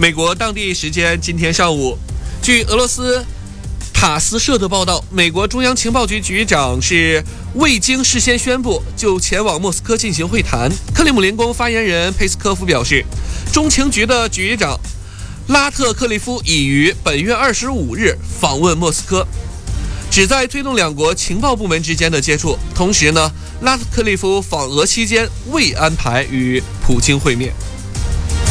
美国当地时间今天上午，据俄罗斯塔斯社的报道，美国中央情报局局长是未经事先宣布就前往莫斯科进行会谈。克里姆林宫发言人佩斯科夫表示，中情局的局长拉特克利夫已于本月25日访问莫斯科，旨在推动两国情报部门之间的接触。同时呢，拉特克利夫访俄期间未安排与普京会面。